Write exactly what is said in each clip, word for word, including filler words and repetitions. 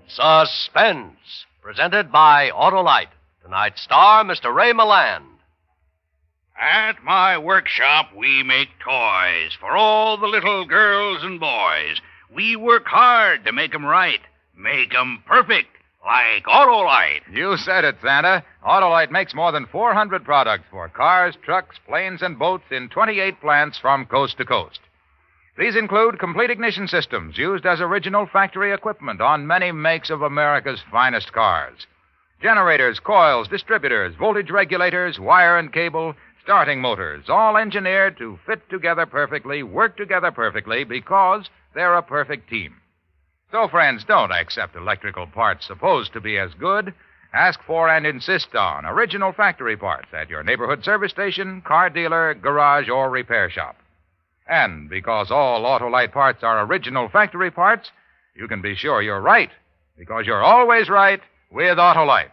Suspense, presented by Autolite. Tonight's star, Mister Ray Milland. At my workshop, we make toys for all the little girls and boys. We work hard to make 'em right, make 'em perfect, like Autolite. You said it, Santa. Autolite makes more than four hundred products for cars, trucks, planes, and boats in twenty-eight plants from coast to coast. These include complete ignition systems used as original factory equipment on many makes of America's finest cars. Generators, coils, distributors, voltage regulators, wire and cable, starting motors, all engineered to fit together perfectly, work together perfectly, because they're a perfect team. So, friends, don't accept electrical parts supposed to be as good. Ask for and insist on original factory parts at your neighborhood service station, car dealer, garage, or repair shop. And because all Autolite parts are original factory parts, you can be sure you're right, because you're always right with Autolite.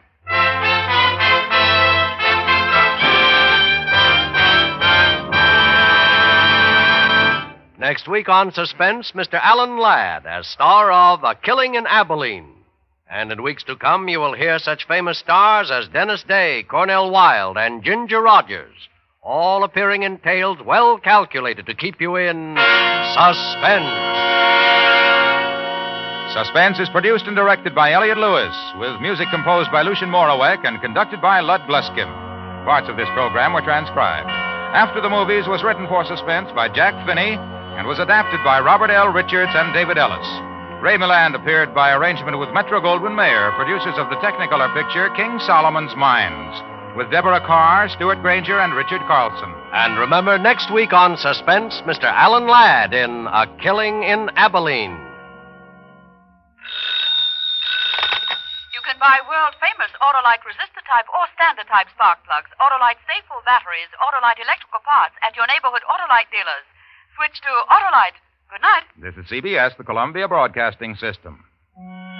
Next week on Suspense, Mister Alan Ladd as star of A Killing in Abilene. And in weeks to come, you will hear such famous stars as Dennis Day, Cornell Wilde, and Ginger Rogers, all appearing in tales well calculated to keep you in suspense. Suspense is produced and directed by Elliott Lewis, with music composed by Lucien Morawek and conducted by Lud Gluskin. Parts of this program were transcribed. After the Movies was written for Suspense by Jack Finney and was adapted by Robert L. Richards and David Ellis. Ray Milland appeared by arrangement with Metro-Goldwyn-Mayer, producers of the Technicolor picture King Solomon's Mines, with Deborah Carr, Stuart Granger, and Richard Carlson. And remember, next week on Suspense, Mister Alan Ladd in A Killing in Abilene. You can buy world-famous Autolite resistor-type or standard-type spark plugs, Autolite safe-full batteries, Autolite electrical parts at your neighborhood Autolite dealers. Switch to Autolite. Good night. This is C B S, the Columbia Broadcasting System.